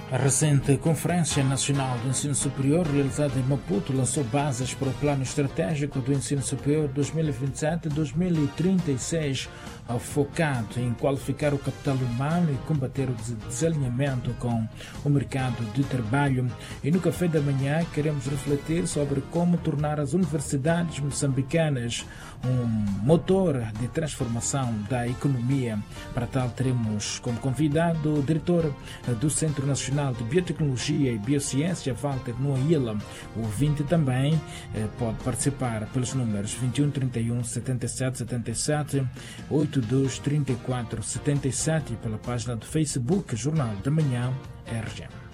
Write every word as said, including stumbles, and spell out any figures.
A recente Conferência Nacional de Ensino Superior, realizada em Maputo, lançou bases para o Plano Estratégico do Ensino Superior dois mil e vinte e sete a dois mil e trinta e seis, focado em qualificar o capital humano e combater o desalinhamento com o mercado de trabalho. E no Café da Manhã queremos refletir sobre como tornar as universidades moçambicanas um motor de transformação da economia. Para tal, teremos como convidado o diretor do Centro Nacional de Biotecnologia e Biociência, Walter Noaila. O ouvinte também eh, pode participar pelos números vinte e um, trinta e um, setenta e sete, setenta e sete, oitenta e dois, trinta e quatro, setenta e sete e pela página do Facebook Jornal da Manhã R G.